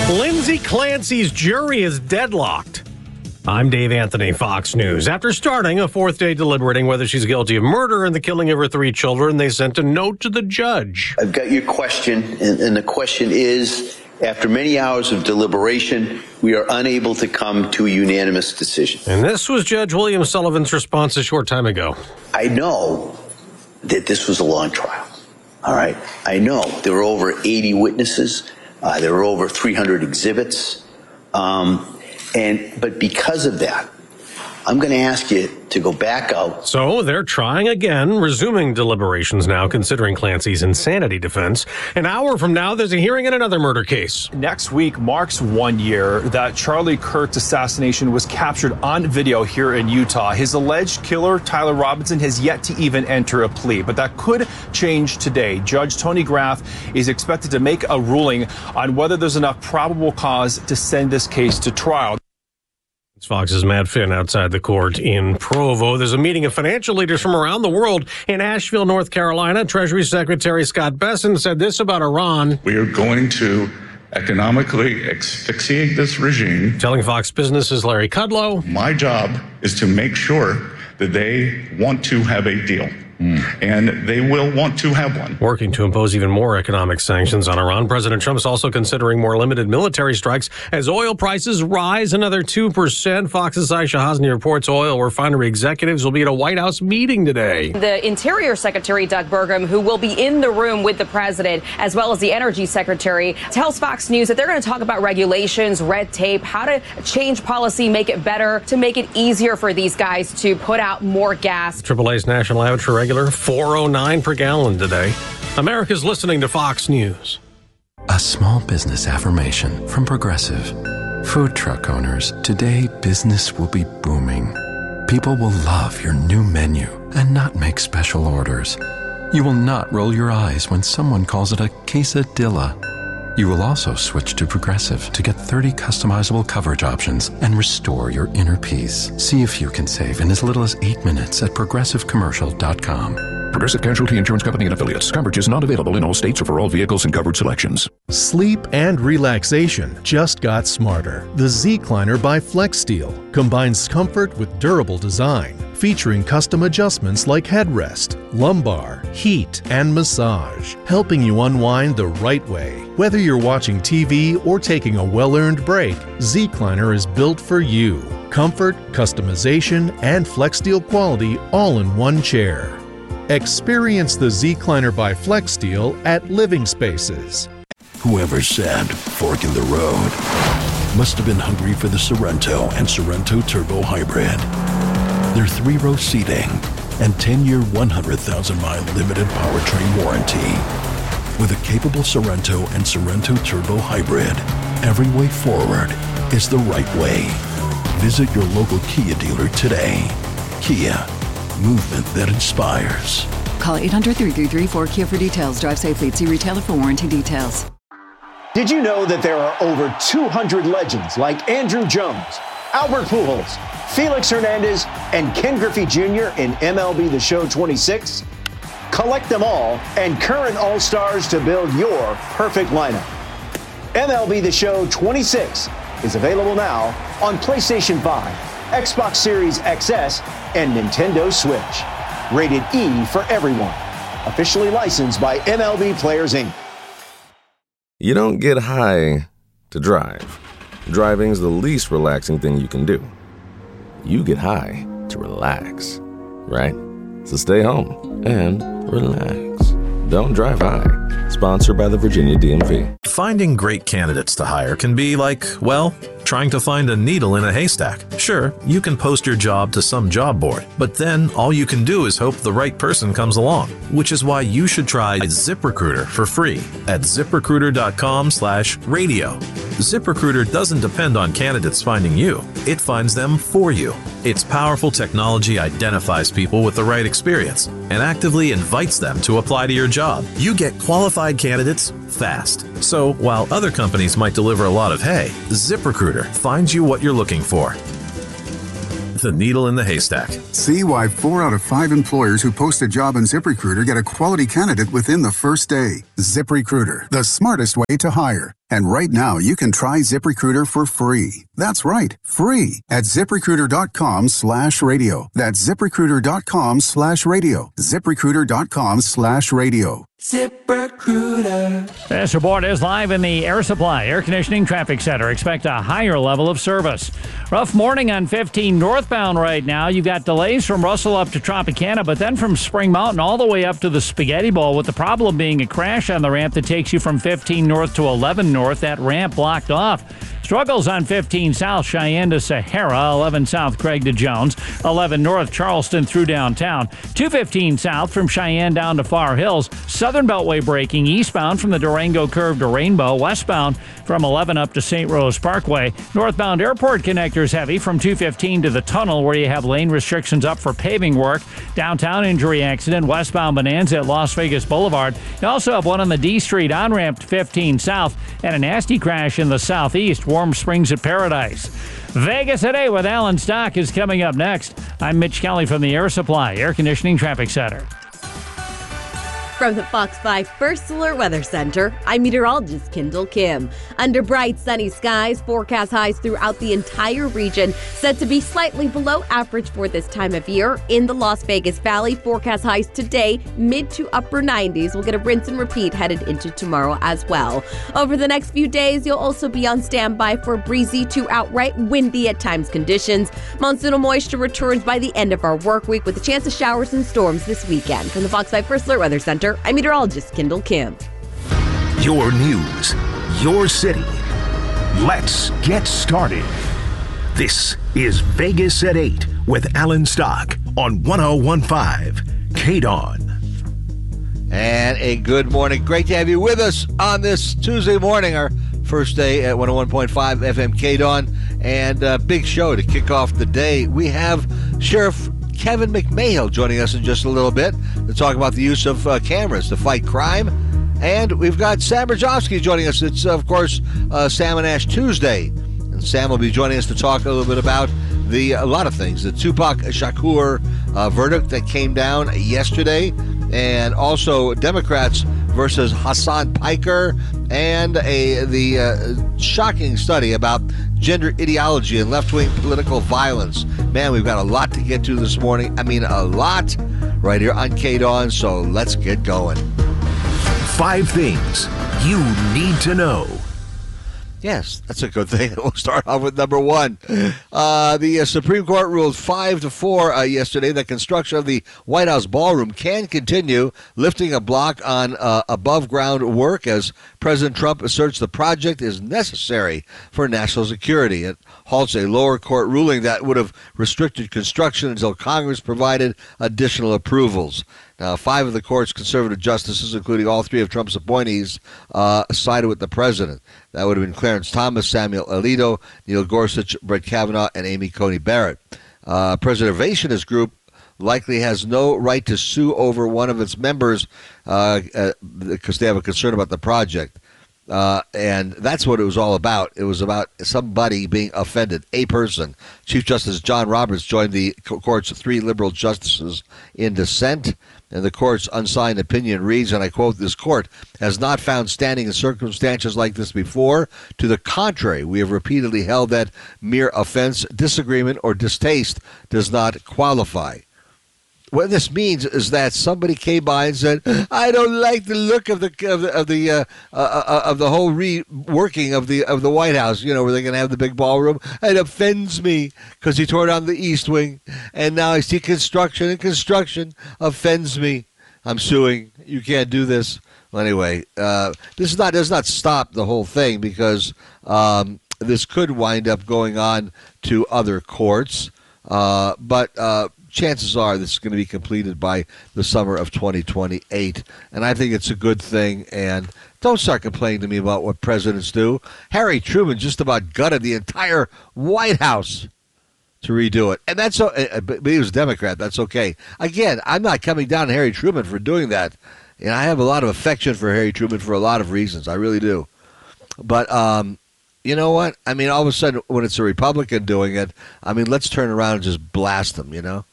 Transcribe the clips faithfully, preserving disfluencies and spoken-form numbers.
Lindsay Clancy's jury is deadlocked. I'm Dave Anthony, Fox News. After starting a fourth day deliberating whether she's guilty of murder and the killing of her three children, they sent a note to the judge. I've got your question, and, and the question is, after many hours of deliberation, we are unable to come to a unanimous decision. And this was Judge William Sullivan's response a short time ago. I know that this was a long trial, all right? I know there were over eighty witnesses. Uh, there were over three hundred exhibits. Um, and but because of that, I'm going to ask you to go back out. So they're trying again, resuming deliberations now, considering Clancy's insanity defense. An hour from now, there's a hearing in another murder case. Next week marks one year that Charlie Kirk's assassination was captured on video here in Utah. His alleged killer, Tyler Robinson, has yet to even enter a plea, but that could change today. Judge Tony Graff is expected to make a ruling on whether there's enough probable cause to send this case to trial. Fox's Matt Finn outside the court in Provo. There's a meeting of financial leaders from around the world in Asheville, North Carolina. Treasury Secretary Scott Bessent said this about Iran. We are going to economically asphyxiate this regime. Telling Fox Business's Larry Kudlow. My job is to make sure that they want to have a deal. Mm. And they will want to have one. Working to impose even more economic sanctions on Iran. President Trump's also considering more limited military strikes as oil prices rise another two percent. Fox's Aisha Hasni reports oil refinery executives will be at a White House meeting today. The Interior Secretary, Doug Burgum, who will be in the room with the president, as well as the Energy Secretary, tells Fox News that they're going to talk about regulations, red tape, how to change policy, make it better, to make it easier for these guys to put out more gas. Triple A's national average for regular four oh nine per gallon today. America's listening to Fox News. A small business affirmation from Progressive. Food truck owners, today business will be booming. People will love your new menu and not make special orders. You will not roll your eyes when someone calls it a quesadilla. You will also switch to Progressive to get thirty customizable coverage options and restore your inner peace. See if you can save in as little as eight minutes at progressive commercial dot com. Progressive Casualty Insurance Company and Affiliates. Coverage is not available in all states or for all vehicles and covered selections. Sleep and relaxation just got smarter. The Zecliner by FlexSteel combines comfort with durable design, featuring custom adjustments like headrest, lumbar, heat, and massage, helping you unwind the right way. Whether you're watching T V or taking a well-earned break, Zecliner is built for you. Comfort, customization, and FlexSteel quality all in one chair. Experience the Zecliner by FlexSteel at Living Spaces. Whoever said fork in the road must have been hungry for the Sorento and Sorento Turbo Hybrid. Their three-row seating and ten-year, one hundred thousand mile limited powertrain warranty. With a capable Sorento and Sorento Turbo Hybrid, every way forward is the right way. Visit your local Kia dealer today. Kia, movement that inspires. Call eight hundred, three three three, four Kia for details. Drive safely. See retailer for warranty details. Did you know that there are over two hundred legends like Andrew Jones, Albert Pujols, Felix Hernandez, and Ken Griffey Junior in M L B The Show twenty-six? Collect them all and current All-Stars to build your perfect lineup. M L B The Show twenty-six is available now on PlayStation five, Xbox Series X S, and Nintendo Switch. Rated E for everyone. Officially licensed by M L B Players, Incorporated. You don't get high to drive. Driving's the least relaxing thing you can do. You get high to relax, right? So stay home and relax. Don't drive high. Sponsored by the Virginia D M V. Finding great candidates to hire can be like, well, trying to find a needle in a haystack. Sure, you can post your job to some job board, but then all you can do is hope the right person comes along, which is why you should try ZipRecruiter for free at ZipRecruiter.com slash radio. ZipRecruiter doesn't depend on candidates finding you. It finds them for you. Its powerful technology identifies people with the right experience and actively invites them to apply to your job. You get qualified candidates fast. So while other companies might deliver a lot of hay, ZipRecruiter finds you what you're looking for. the needle in the haystack. See why four out of five employers who post a job on ZipRecruiter get a quality candidate within the first day. ZipRecruiter, the smartest way to hire. And right now, you can try ZipRecruiter for free. That's right, free at ZipRecruiter.com slash radio. That's ZipRecruiter.com slash radio. ZipRecruiter.com slash radio. ZipRecruiter. This report is live in the Air Supply Air Conditioning Traffic Center. Expect a higher level of service. Rough morning on fifteen northbound right now. You've got delays from Russell up to Tropicana, but then from Spring Mountain all the way up to the Spaghetti Bowl, with the problem being a crash on the ramp that takes you from fifteen north to eleven north. That ramp blocked off. Struggles on fifteen south, Cheyenne to Sahara, eleven south, Craig to Jones, eleven north, Charleston through downtown, two fifteen south from Cheyenne down to Far Hills, Southern Beltway braking eastbound from the Durango Curve to Rainbow, westbound from eleven up to Saint Rose Parkway, northbound airport connectors heavy from two fifteen to the tunnel where you have lane restrictions up for paving work, downtown injury accident, westbound Bonanza at Las Vegas Boulevard. You also have one on the D Street on-ramp to fifteen south, and a nasty crash in the southeast, Warm Springs at Paradise. Vegas at eight with Alan Stock is coming up next. I'm Mitch Kelly from the Air Supply Air Conditioning Traffic Center. From the Fox five First Alert Weather Center, I'm meteorologist Kendall Kim. Under bright sunny skies, forecast highs throughout the entire region, set to be slightly below average for this time of year. In the Las Vegas Valley, forecast highs today, mid to upper nineties. We'll get a rinse and repeat headed into tomorrow as well. Over the next few days, you'll also be on standby for breezy to outright windy at times conditions. Monsoonal moisture returns by the end of our work week with a chance of showers and storms this weekend. From the Fox five First Alert Weather Center, I'm meteorologist Kendall Kim. Your news, your city. Let's get started. This is Vegas at eight with Alan Stock on one oh one point five K D O N. And a good morning. Great to have you with us on this Tuesday morning, our first day at one oh one point five F M K D O N. And a big show to kick off the day. We have Sheriff Kevin McMahill joining us in just a little bit to talk about the use of uh, cameras to fight crime. And we've got Sam Brzezowski joining us. It's, of course, uh, Sam and Ash Tuesday. And Sam will be joining us to talk a little bit about the a lot of things. The Tupac Shakur uh, verdict that came down yesterday. And also Democrats versus Hassan Piker. And a the uh, shocking study about gender ideology and left-wing political violence. Man, we've got a lot to get to this morning. I mean, a lot right here on K D O N, so let's get going. Five things you need to know. Yes, that's a good thing. We'll start off with number one. Uh, the uh, Supreme Court ruled five to four uh, yesterday that construction of the White House ballroom can continue, lifting a block on uh, above-ground work as President Trump asserts the project is necessary for national security. It halts a lower court ruling that would have restricted construction until Congress provided additional approvals. Now, five of the court's conservative justices, including all three of Trump's appointees, uh, sided with the president. That would have been Clarence Thomas, Samuel Alito, Neil Gorsuch, Brett Kavanaugh, and Amy Coney Barrett. Uh, Preservationist group likely has no right to sue over one of its members uh, uh, because they have a concern about the project. Uh, and that's what it was all about. It was about somebody being offended, a person. Chief Justice John Roberts joined the court's three liberal justices in dissent, and the court's unsigned opinion reads, and I quote, "This court has not found standing in circumstances like this before. To the contrary, we have repeatedly held that mere offense, disagreement, or distaste does not qualify." What this means is that somebody came by and said, "I don't like the look of the of the of the, uh, uh, of the whole reworking of the of the White House. You know, where they're going to have the big ballroom. It offends me because he tore down the East Wing, and now I see construction, and construction offends me. I'm suing. You can't do this." Well, anyway, uh, this is not does not stop the whole thing because um, this could wind up going on to other courts, uh, but. Uh, Chances are this is going to be completed by the summer of twenty twenty-eight, and I think it's a good thing. And don't start complaining to me about what presidents do. Harry Truman just about gutted the entire White House to redo it, and that's uh, but he was a Democrat. That's okay. Again, I'm not coming down on Harry Truman for doing that, and I have a lot of affection for Harry Truman for a lot of reasons. I really do, but um, you know what? I mean, all of a sudden, when it's a Republican doing it, I mean, let's turn around and just blast them, you know?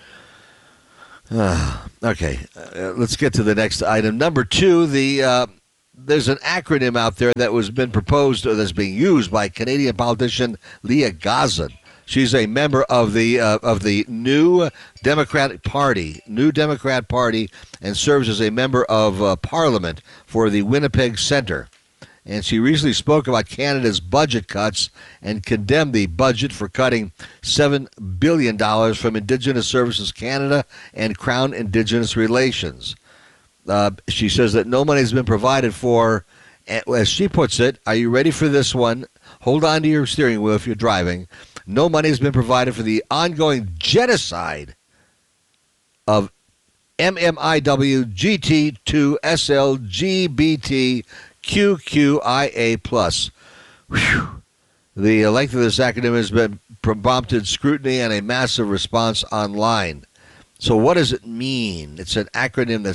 Uh, okay, uh, let's get to the next item. Number two, the uh, there's an acronym out there that was been proposed or that's being used by Canadian politician Leah Gazan. She's a member of the uh, of the New Democratic Party, New Democrat Party, and serves as a member of uh, Parliament for the Winnipeg Centre. And she recently spoke about Canada's budget cuts and condemned the budget for cutting seven billion dollars from Indigenous Services Canada and Crown Indigenous Relations. Uh, she says that no money has been provided for, as she puts it, are you ready for this one? Hold on to your steering wheel if you're driving. No money has been provided for the ongoing genocide of M M I W G T two S L G B T Q Q I A plus. Whew. The length of this acronym has been prompted scrutiny and a massive response online. So what does it mean? It's an acronym that